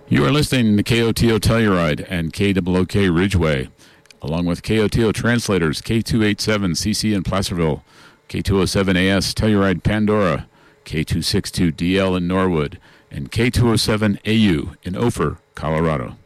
You are listening to KOTO Telluride and KOOK Ridgeway, along with KOTO translators K287CC in Placerville, K207AS Telluride Pandora, K262DL in Norwood, and K207AU in Ophir, Colorado.